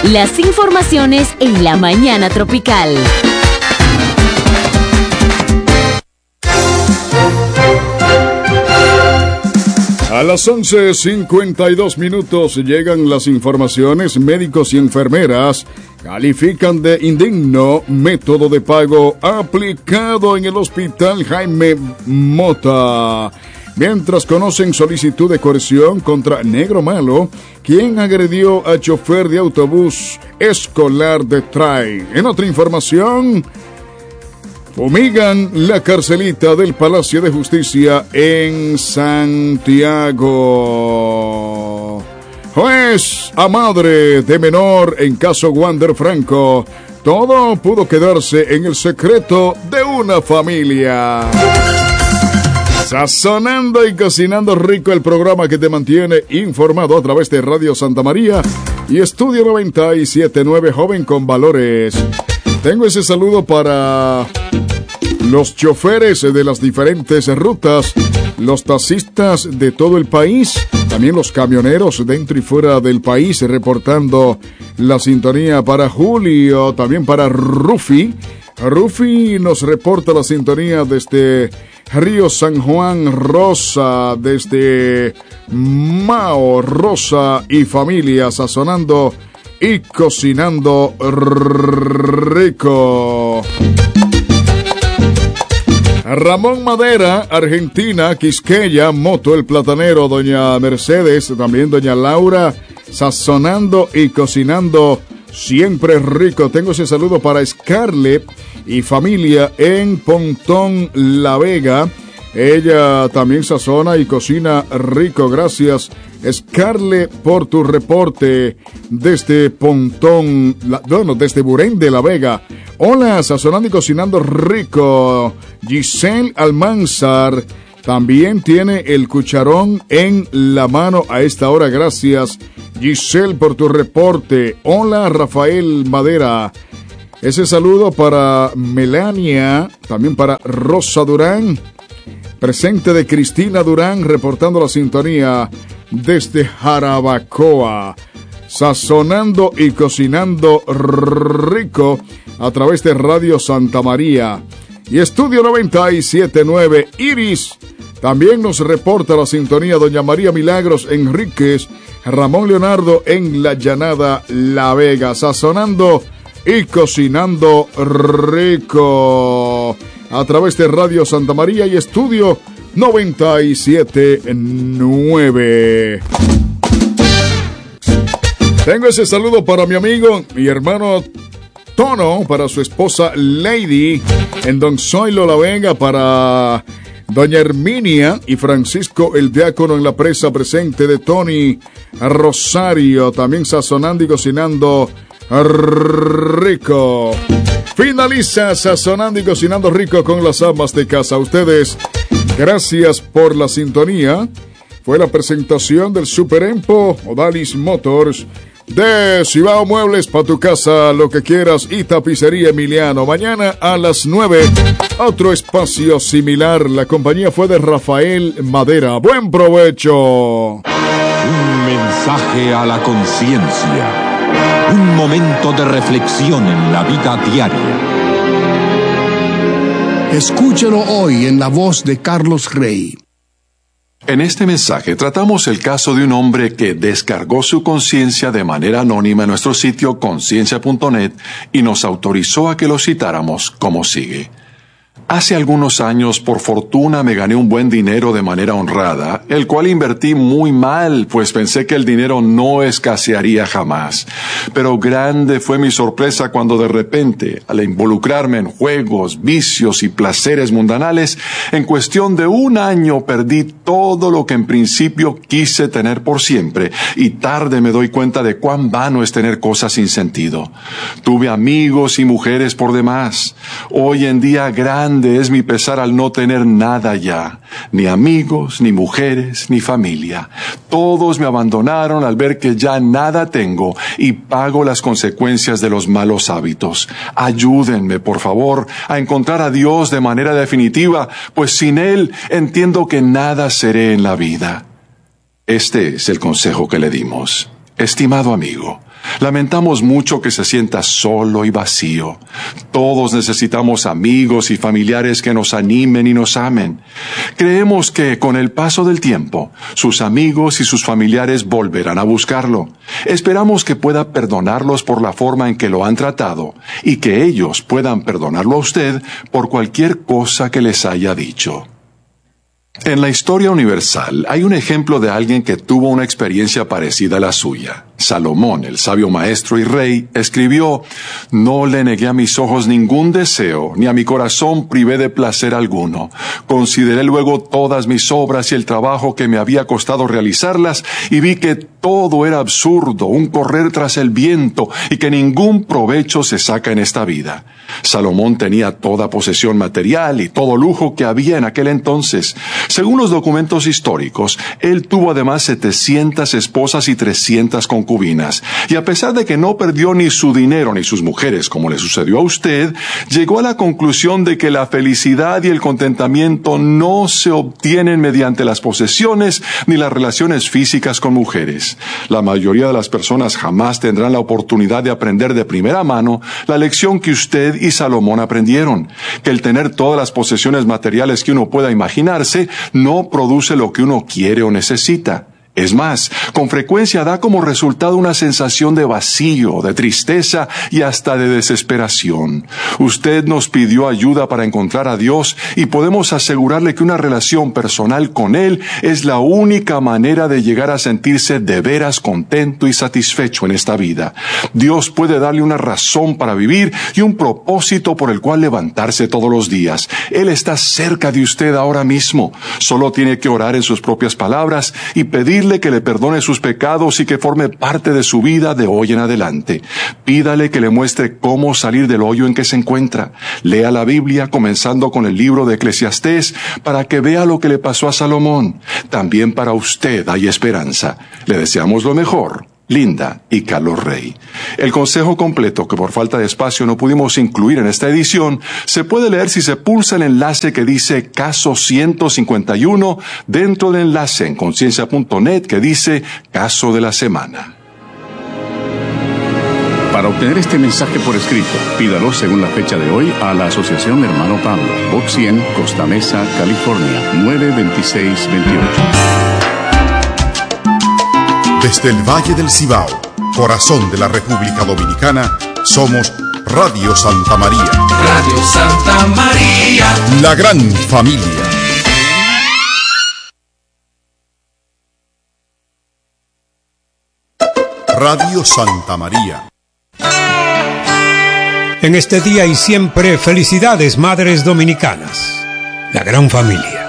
Las informaciones en la mañana tropical. A las 11:52 llegan las informaciones. Médicos y enfermeras califican de indigno método de pago aplicado en el Hospital Jaime Mota. Mientras conocen solicitud de coerción contra Negro Malo, quien agredió a chofer de autobús escolar de Tray. En otra información, fumigan la carcelita del Palacio de Justicia en Santiago. Juez a madre de menor en caso Wander Franco. Todo pudo quedarse en el secreto de una familia. Sazonando y cocinando rico, el programa que te mantiene informado a través de Radio Santa María y Estudio 97.9, joven con valores. Tengo ese saludo para los choferes de las diferentes rutas, los taxistas de todo el país, también los camioneros dentro y fuera del país, reportando la sintonía para Julio, también para Rufi. Rufi nos reporta la sintonía desde Río San Juan, Rosa, desde Mao, Rosa y familia, sazonando y cocinando rico. Ramón Madera, Argentina, Quisqueya, Moto, el platanero, doña Mercedes, también doña Laura, sazonando y cocinando siempre rico. Tengo ese saludo para Scarlett y familia en Pontón, La Vega. Ella también sazona y cocina rico. Gracias, Scarlett, por tu reporte desde Pontón, desde Burén de La Vega. Hola, sazonando y cocinando rico. Giselle Almanzar también tiene el cucharón en la mano a esta hora. Gracias, Giselle, por tu reporte. Hola, Rafael Madera. Ese saludo para Melania, también para Rosa Durán. Presente de Cristina Durán, reportando la sintonía desde Jarabacoa. Sazonando y cocinando rico a través de Radio Santa María y Estudio 97.9. Iris también nos reporta la sintonía doña María Milagros Enríquez, Ramón Leonardo en La Llanada, La Vega, sazonando y cocinando rico a través de Radio Santa María y Estudio 97.9. Tengo ese saludo para mi amigo, mi hermano Tono, para su esposa Lady en Don Zoilo La Vega, para doña Herminia y Francisco el diácono en la presa, presente de Tony Rosario, también sazonando y cocinando rico. Finaliza Sazonando y Cocinando Rico con las amas de casa. Ustedes, gracias por la sintonía. Fue la presentación del Super Empo Odalis Motors, de Cibao Muebles para tu casa, lo que quieras, y Tapicería Emiliano. Mañana a las 9, otro espacio similar. La compañía fue de Rafael Madera. Buen provecho. Un mensaje a la conciencia. Un momento de reflexión en la vida diaria. Escúchelo hoy en la voz de Carlos Rey. En este mensaje tratamos el caso de un hombre que descargó su conciencia de manera anónima en nuestro sitio conciencia.net y nos autorizó a que lo citáramos como sigue. Hace algunos años, por fortuna, me gané un buen dinero de manera honrada, el cual invertí muy mal, pues pensé que el dinero no escasearía jamás. Pero grande fue mi sorpresa cuando de repente, al involucrarme en juegos, vicios y placeres mundanales, en cuestión de un año perdí todo lo que en principio quise tener por siempre, y tarde me doy cuenta de cuán vano es tener cosas sin sentido. Tuve amigos y mujeres por demás. Hoy en día grande es mi pesar al no tener nada ya, ni amigos, ni mujeres, ni familia. Todos me abandonaron al ver que ya nada tengo y pago las consecuencias de los malos hábitos. Ayúdenme, por favor, a encontrar a Dios de manera definitiva, pues sin Él entiendo que nada seré en la vida. Este es el consejo que le dimos. Estimado amigo, Lamentamos mucho que se sienta solo y vacío. Todos necesitamos amigos y familiares que nos animen y nos amen. Creemos que con el paso del tiempo, sus amigos y sus familiares volverán a buscarlo. Esperamos que pueda perdonarlos por la forma en que lo han tratado y que ellos puedan perdonarlo a usted por cualquier cosa que les haya dicho. En la historia universal hay un ejemplo de alguien que tuvo una experiencia parecida a la suya. Salomón, el sabio maestro y rey, escribió: «No le negué a mis ojos ningún deseo, ni a mi corazón privé de placer alguno. Consideré luego todas mis obras y el trabajo que me había costado realizarlas, y vi que todo era absurdo, un correr tras el viento, y que ningún provecho se saca en esta vida». Salomón tenía toda posesión material y todo lujo que había en aquel entonces. Según los documentos históricos, él tuvo además 700 esposas y 300 concubinas. Y a pesar de que no perdió ni su dinero ni sus mujeres, como le sucedió a usted, llegó a la conclusión de que la felicidad y el contentamiento no se obtienen mediante las posesiones ni las relaciones físicas con mujeres. La mayoría de las personas jamás tendrán la oportunidad de aprender de primera mano la lección que usted y Salomón aprendieron, que el tener todas las posesiones materiales que uno pueda imaginarse no produce lo que uno quiere o necesita. Es más, con frecuencia da como resultado una sensación de vacío, de tristeza y hasta de desesperación. Usted nos pidió ayuda para encontrar a Dios y podemos asegurarle que una relación personal con Él es la única manera de llegar a sentirse de veras contento y satisfecho en esta vida. Dios puede darle una razón para vivir y un propósito por el cual levantarse todos los días. Él está cerca de usted ahora mismo. Solo tiene que orar en sus propias palabras y pedirle que le perdone sus pecados y que forme parte de su vida de hoy en adelante. Pídale que le muestre cómo salir del hoyo en que se encuentra. Lea la Biblia, comenzando con el libro de Eclesiastés, para que vea lo que le pasó a Salomón. También para usted hay esperanza. Le deseamos lo mejor. Linda y Carlos Rey. El consejo completo, que por falta de espacio no pudimos incluir en esta edición, se puede leer si se pulsa el enlace que dice Caso 151 dentro del enlace en conciencia.net que dice Caso de la Semana. Para obtener este mensaje por escrito, pídalo según la fecha de hoy a la Asociación Hermano Pablo, Box 100, Costa Mesa, California, 92628. Desde el Valle del Cibao, corazón de la República Dominicana, somos Radio Santa María. Radio Santa María. La gran familia. Radio Santa María. En este día y siempre, felicidades, madres dominicanas. La gran familia.